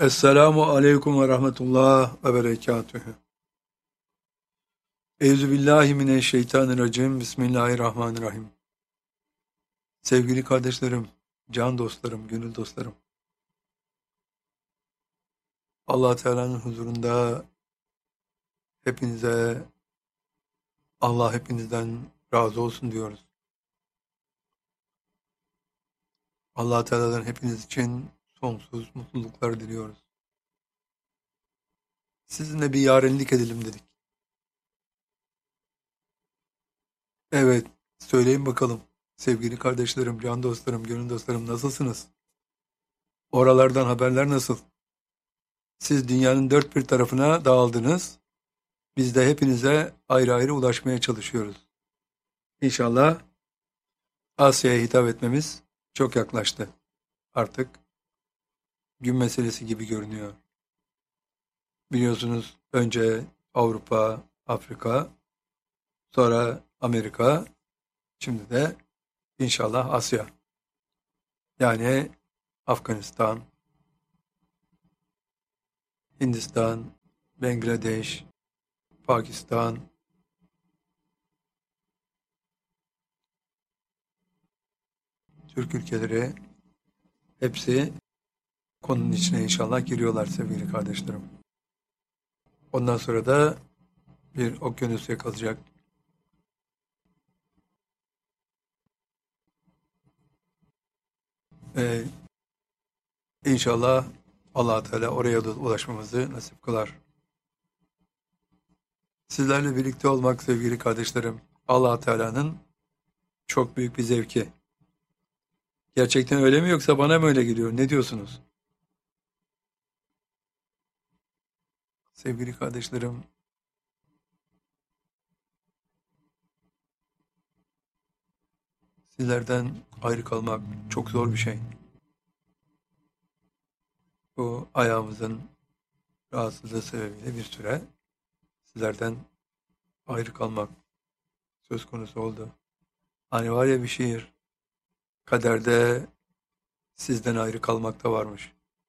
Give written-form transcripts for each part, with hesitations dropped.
Esselamu aleyküm ve rahmetullah ve berekatühü. Euzubillahimineşşeytanirracim. Bismillahirrahmanirrahim. Sevgili kardeşlerim, can dostlarım, gönül dostlarım. Allah Teala'nın huzurunda hepinize, Allah hepinizden razı olsun diyoruz. Allah Teala'dan hepiniz için sonsuz mutluluklar diliyoruz. Sizinle bir yarenlik edelim dedik. Evet, söyleyin bakalım. Sevgili kardeşlerim, can dostlarım, gönül dostlarım nasılsınız? Oralardan haberler nasıl? Siz dünyanın dört bir tarafına dağıldınız. Biz de hepinize ayrı ayrı ulaşmaya çalışıyoruz. İnşallah Asya'ya hitap etmemiz çok yaklaştı. Artık gün meselesi gibi görünüyor. Biliyorsunuz önce Avrupa, Afrika, sonra Amerika, şimdi de inşallah Asya. Yani Afganistan, Hindistan, Bangladeş, Pakistan, Türk ülkeleri hepsi konunun içine inşallah giriyorlar sevgili kardeşlerim. Ondan sonra da bir okyanus yakılacak. Ee, İnşallah Allah Teala oraya da ulaşmamızı nasip kılar. Sizlerle birlikte olmak sevgili kardeşlerim, Allah Teala'nın çok büyük bir zevki. Gerçekten öyle mi yoksa bana mı öyle geliyor? Ne diyorsunuz? Sevgili kardeşlerim, sizlerden ayrı kalmak çok zor bir şey. Bu ayağımızın rahatsızlığı sebebiyle bir süre sizlerden ayrı kalmak söz konusu oldu. Hani var ya bir şiir, kaderde sizden ayrı kalmak da varmış.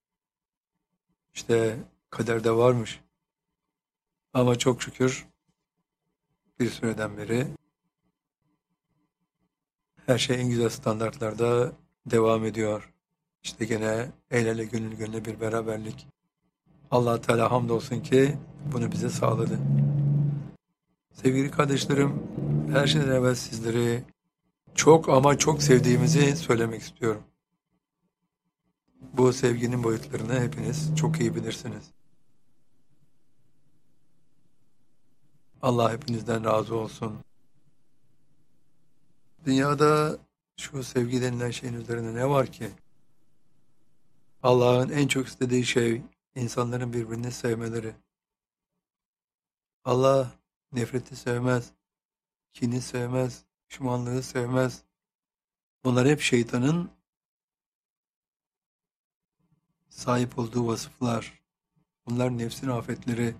İşte kaderde varmış. Ama çok şükür bir süreden beri her şey en güzel standartlarda devam ediyor. İşte gene el ele gönül gönüle bir beraberlik. Allah Teala hamdolsun ki bunu bize sağladı. Sevgili kardeşlerim, her şeyden evvel sizleri çok ama çok sevdiğimizi söylemek istiyorum. Bu sevginin boyutlarını hepiniz çok iyi bilirsiniz. Allah hepinizden razı olsun. Dünyada şu sevgi denilen şeyin üzerine ne var ki? Allah'ın en çok istediği şey insanların birbirini sevmeleri. Allah nefreti sevmez, kini sevmez, düşmanlığı sevmez. Bunlar hep şeytanın sahip olduğu vasıflar. Bunlar nefsin afetleri.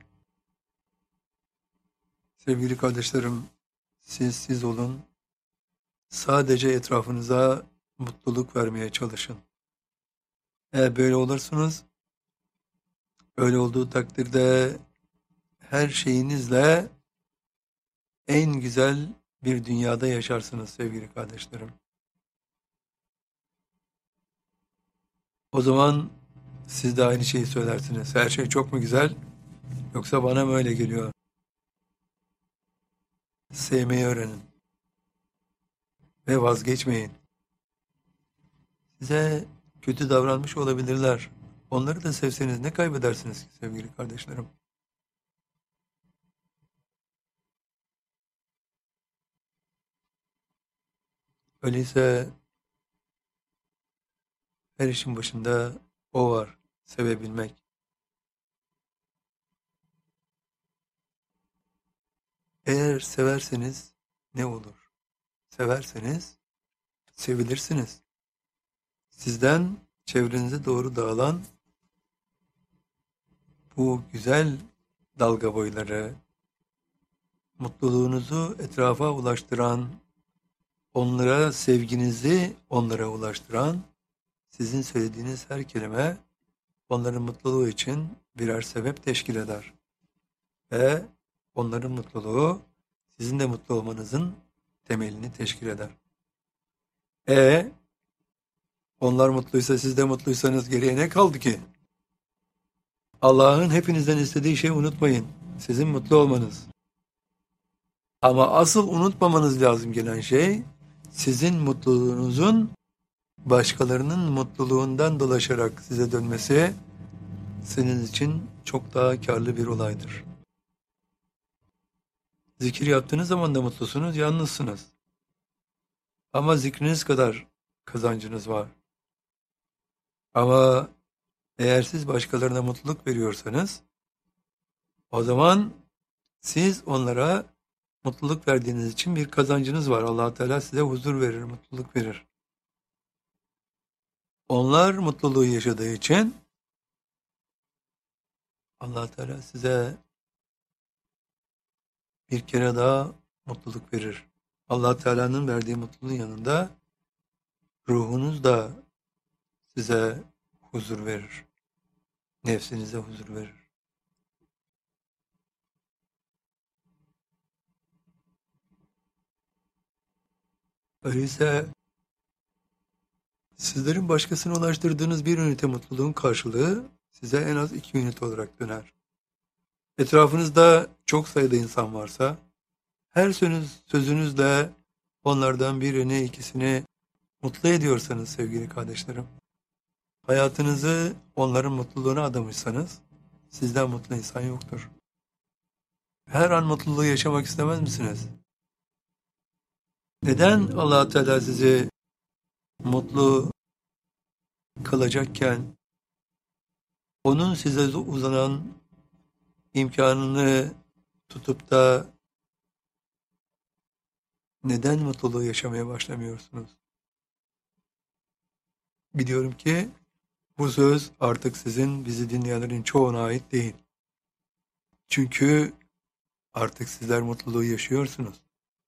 Sevgili kardeşlerim, siz olun. Sadece etrafınıza mutluluk vermeye çalışın. Eğer böyle olursunuz, öyle olduğu takdirde her şeyinizle en güzel bir dünyada yaşarsınız sevgili kardeşlerim. O zaman siz de aynı şeyi söylersiniz. Her şey çok mu güzel yoksa bana mı öyle geliyor? Sevmeyi öğrenin ve vazgeçmeyin. Size kötü davranmış olabilirler. Onları da sevseniz ne kaybedersiniz ki sevgili kardeşlerim? Öyleyse her işin başında o var, sevebilmek. Eğer severseniz ne olur? Severseniz sevilirsiniz. Sizden çevrenize doğru dağılan bu güzel dalga boyları, mutluluğunuzu etrafa ulaştıran, onlara sevginizi onlara ulaştıran, sizin söylediğiniz her kelime onların mutluluğu için birer sebep teşkil eder. Ve onların mutluluğu sizin de mutlu olmanızın temelini teşkil eder. E onlar mutluysa siz de mutluysanız geriye ne kaldı ki? Allah'ın hepinizden istediği şeyi unutmayın. Sizin mutlu olmanız. Ama asıl unutmamanız lazım gelen şey sizin mutluluğunuzun başkalarının mutluluğundan dolaşarak size dönmesi senin için çok daha karlı bir olaydır. Zikir yaptığınız zaman da mutlusunuz, yalnızsınız. Ama zikriniz kadar kazancınız var. Ama eğer siz başkalarına mutluluk veriyorsanız, o zaman siz onlara mutluluk verdiğiniz için bir kazancınız var. Allah Teala size huzur verir, mutluluk verir. Onlar mutluluğu yaşadığı için Allah Teala size bir kere daha mutluluk verir. Allah Teala'nın verdiği mutluluğun yanında ruhunuz da size huzur verir. Nefsinize huzur verir. Öyleyse sizlerin başkasına ulaştırdığınız bir ünite mutluluğun karşılığı size en az 2 ünite olarak döner. Etrafınızda çok sayıda insan varsa, her sözünüzle onlardan birini, ikisini mutlu ediyorsanız sevgili kardeşlerim, hayatınızı onların mutluluğuna adamışsanız, sizden mutlu insan yoktur. Her an mutluluğu yaşamak istemez misiniz? Neden Allah Teala sizi mutlu kılacakken, onun size uzanan imkanını tutup da neden mutluluğu yaşamaya başlamıyorsunuz? Biliyorum ki bu söz artık sizin bizi dinleyenlerin çoğuna ait değil. Çünkü artık sizler mutluluğu yaşıyorsunuz.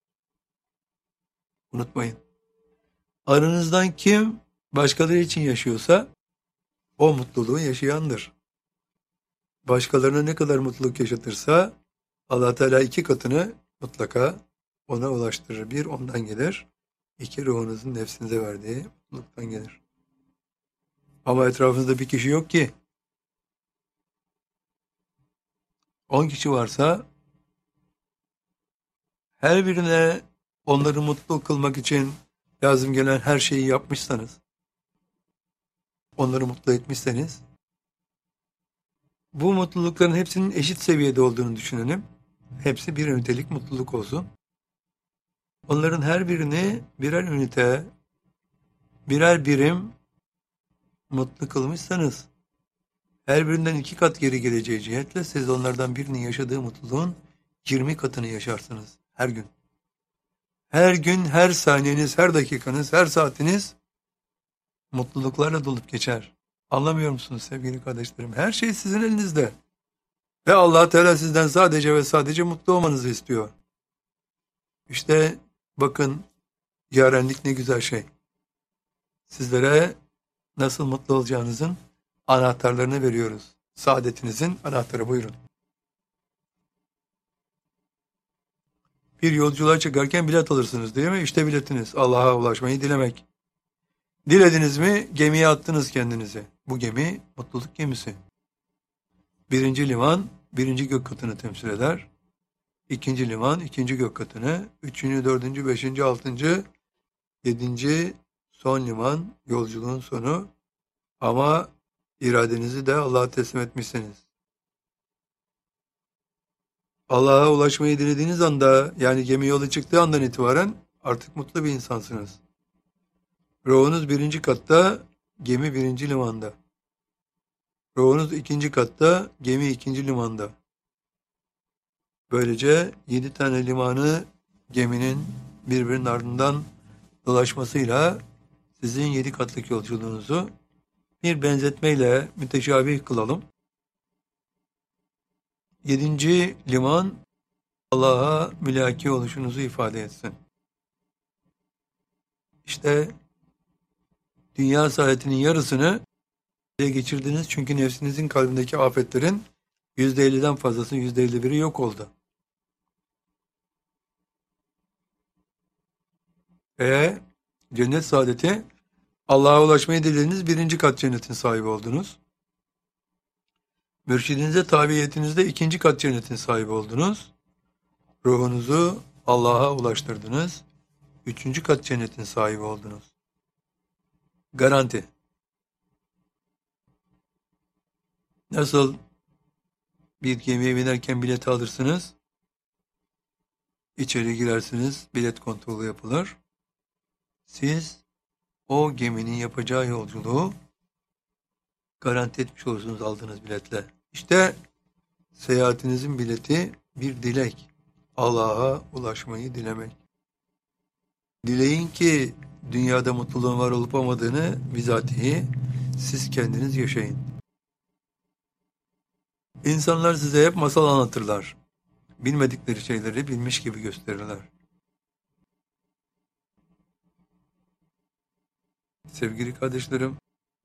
Unutmayın. Aranızdan kim başkaları için yaşıyorsa o mutluluğu yaşayandır. Başkalarına ne kadar mutluluk yaşatırsa Allah Teala 2 katını mutlaka ona ulaştırır. 1 ondan gelir. 2 ruhunuzun nefsinize verdiği mutluluktan gelir. Ama etrafınızda bir kişi yok ki. 10 kişi varsa her birine onları mutlu kılmak için lazım gelen her şeyi yapmışsanız, onları mutlu etmişseniz, bu mutlulukların hepsinin eşit seviyede olduğunu düşünelim. Hepsi bir ünitelik mutluluk olsun. Onların her birini birer ünite, birer birim mutlu kılmışsanız, her birinden 2 kat geri geleceği cihetle siz onlardan birinin yaşadığı mutluluğun 20 katını yaşarsınız her gün. Her gün, her saniyeniz, her dakikanız, her saatiniz mutluluklarla dolup geçer. Anlamıyor musunuz sevgili kardeşlerim? Her şey sizin elinizde. Ve Allah Teala sizden sadece ve sadece mutlu olmanızı istiyor. İşte bakın yarenlik ne güzel şey. Sizlere nasıl mutlu olacağınızın anahtarlarını veriyoruz. Saadetinizin anahtarı, buyurun. Bir yolculuğa çıkarken bilet alırsınız değil mi? İşte biletiniz. Allah'a ulaşmayı dilemek. Dilediniz mi gemiye attınız kendinizi. Bu gemi mutluluk gemisi. 1. liman 1. gök katını temsil eder. 2. liman 2. gök katını. 3. 4. 5. 6. 7. son liman yolculuğun sonu. Ama iradenizi de Allah'a teslim etmişsiniz. Allah'a ulaşmayı dilediğiniz anda, yani gemi yola çıktığı andan itibaren artık mutlu bir insansınız. Ruhunuz 1. katta, gemi 1. limanda. Ruhunuz 2. katta, gemi 2. limanda. Böylece 7 tane limanı geminin birbirinin ardından dolaşmasıyla sizin 7 katlık yolculuğunuzu bir benzetmeyle müteşabih kılalım. 7. liman Allah'a mülaki oluşunuzu ifade etsin. İşte dünya saadetinin yarısını diye geçirdiniz çünkü nefsinizin kalbindeki afetlerin %50'den fazlası, %51'i yok oldu. Ve cennet saadeti, Allah'a ulaşmayı dilediğiniz birinci kat cennetin sahibi oldunuz. Mürşidinize tabiiyetinizde ikinci kat cennetin sahibi oldunuz. Ruhunuzu Allah'a ulaştırdınız. Üçüncü kat cennetin sahibi oldunuz. Garanti. Nasıl bir gemiye binerken bilet alırsınız, içeri girersiniz, bilet kontrolü yapılır. Siz o geminin yapacağı yolculuğu garanti etmiş olursunuz aldığınız biletle. İşte seyahatinizin bileti bir dilek. Allah'a ulaşmayı dilemek. Dileyin ki dünyada mutluluğun var olup olmadığını bizatihi siz kendiniz yaşayın. İnsanlar size hep masal anlatırlar. Bilmedikleri şeyleri bilmiş gibi gösterirler. Sevgili kardeşlerim,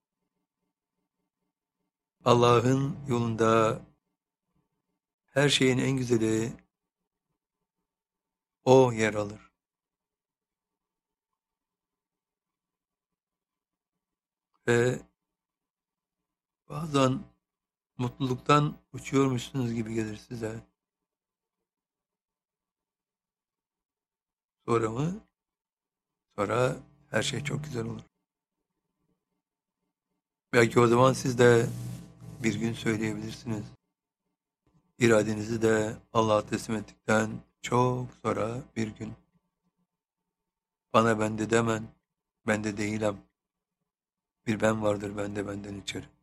Allah'ın yolunda her şeyin en güzeli o yer alır. Ve bazen mutluluktan uçuyormuşsunuz gibi gelir size. Sonra mı? Sonra her şey çok güzel olur. Belki o zaman siz de bir gün söyleyebilirsiniz. İradenizi de Allah'a teslim ettikten çok sonra bir gün bana bende demen, bende değilim. Bir ben vardır bende benden içeri.